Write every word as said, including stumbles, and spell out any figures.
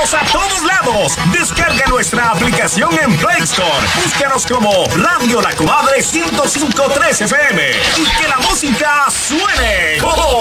Escúchanos a todos lados. Descarga nuestra aplicación en Play Store. Búscanos como Radio La Comadre ciento cinco punto tres F M y que la música suene. ¡Oh!